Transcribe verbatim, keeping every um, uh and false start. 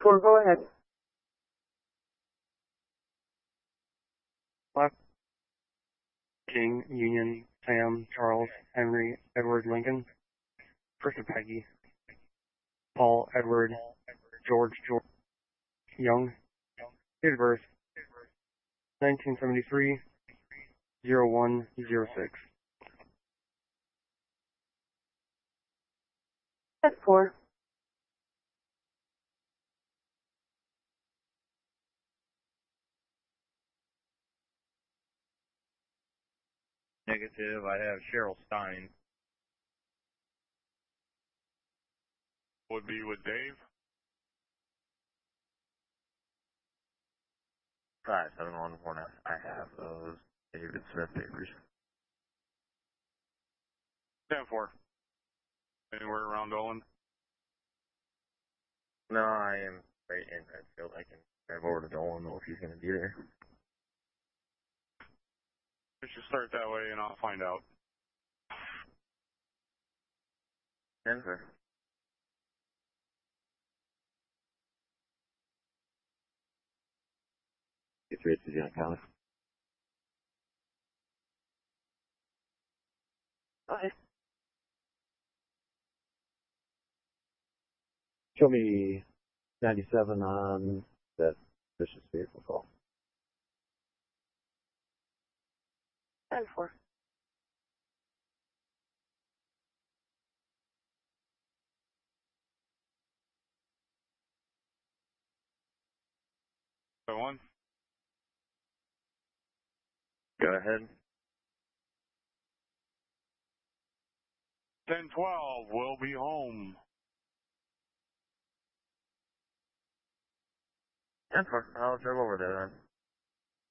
four, go ahead. Black King, Union, Sam, Charles, Henry, Edward, Lincoln. First of Peggy. Paul, Edward, George, George, Young. Date of birth, nineteen seventy-three, oh one oh six. ten four. Negative, I have Cheryl Stein. Would be with Dave. Five seven one four nine. I have those David Smith papers. ten four. Anywhere around Dolan? No, I am right in Redfield. I can drive over to Dolan though if he's going to be there. We should start that way and I'll find out. Denver. It's Rich is young college. Okay. Show me ninety-seven on that suspicious vehicle call. ten four. So one. Go ahead. ten twelve, we'll be home. ten four. I'll drive over there then.